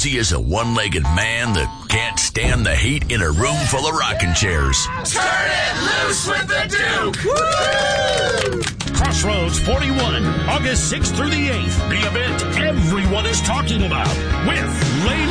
because he is a one-legged man that can't stand the heat in a room full of rocking chairs. Turn it loose with the Duke! Woo! Crossroads 41, August 6th through the 8th. The event everyone is talking about with Lane